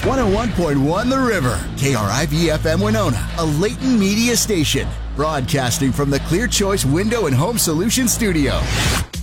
101.1 The River, KRIV FM Winona, a Leighton Media station, broadcasting from the Clear Choice Window and Home Solutions studio.